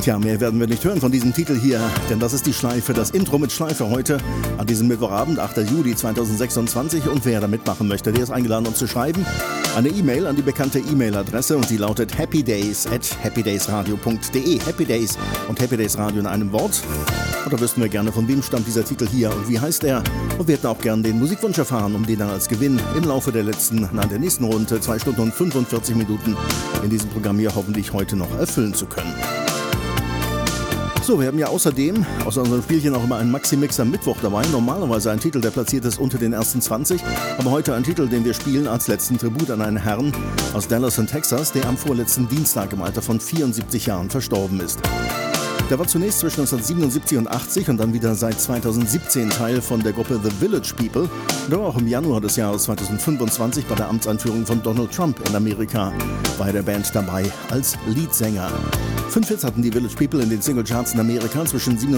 Tja, mehr werden wir nicht hören von diesem Titel hier, denn das ist die Schleife, das Intro mit Schleife heute an diesem Mittwochabend, 8. Juli 2026. Und wer da mitmachen möchte, der ist eingeladen, uns zu schreiben. Eine E-Mail an die bekannte E-Mail-Adresse und die lautet happydays@happydaysradio.de. Happy Days und Happy Days Radio in einem Wort. Und da wüssten wir gerne, von wem stammt dieser Titel hier und wie heißt er. Und wir hätten auch gerne den Musikwunsch erfahren, um den dann als Gewinn im Laufe der nächsten Runde 2 Stunden und 45 Minuten in diesem Programm hier hoffentlich heute noch erfüllen zu können. So, wir haben ja außerdem aus unserem Spielchen auch immer einen Maxi-Mix am Mittwoch dabei. Normalerweise ein Titel, der platziert ist unter den ersten 20. Aber heute ein Titel, den wir spielen als letzten Tribut an einen Herrn aus Dallas in Texas, der am vorletzten Dienstag im Alter von 74 Jahren verstorben ist. Der war zunächst zwischen 1977 und 80 und dann wieder seit 2017 Teil von der Gruppe The Village People. Und war auch im Januar des Jahres 2025 bei der Amtseinführung von Donald Trump in Amerika bei der Band dabei als Leadsänger. 5 Hits hatten die Village People in den Singlecharts in Amerika zwischen